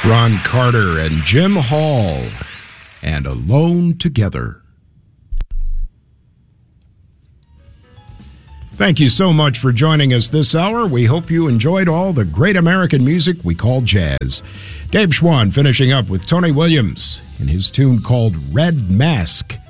Ron Carter and Jim Hall, and Alone Together. Thank you so much for joining us this hour. We hope you enjoyed all the great American music we call jazz. Dave Schwann finishing up with Tony Williams in his tune called Red Mask.